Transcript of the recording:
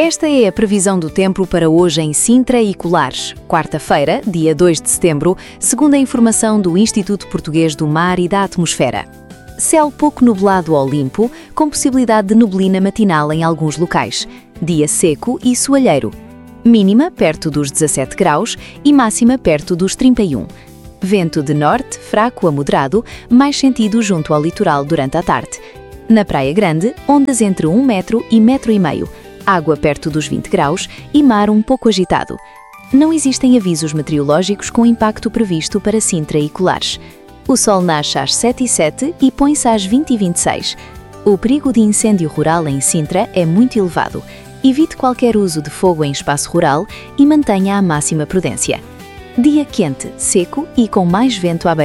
Esta é a previsão do tempo para hoje em Sintra e Colares, quarta-feira, dia 2 de setembro, segundo a informação do Instituto Português do Mar e da Atmosfera. Céu pouco nublado ou limpo, com possibilidade de neblina matinal em alguns locais. Dia seco e soalheiro. Mínima perto dos 17 graus e máxima perto dos 31. Vento de norte, fraco a moderado, mais sentido junto ao litoral durante a tarde. Na Praia Grande, ondas entre 1 metro e 1,5 metro. Água perto dos 20 graus e mar um pouco agitado. Não existem avisos meteorológicos com impacto previsto para Sintra e Colares. O sol nasce às 7h07 e põe-se às 20h26. O perigo de incêndio rural em Sintra é muito elevado. Evite qualquer uso de fogo em espaço rural e mantenha a máxima prudência. Dia quente, seco e com mais vento à beira.